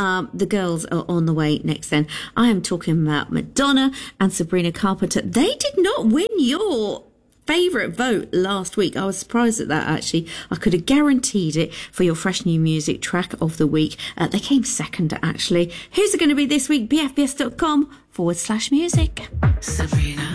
The girls are on the way next then. I am talking about Madonna and Sabrina Carpenter. They did not win your favourite vote last week. I was surprised at that, actually. I could have guaranteed it for your fresh new music track of the week. They came second, actually. Who's it going to be this week? bfbs.com/music. Sabrina.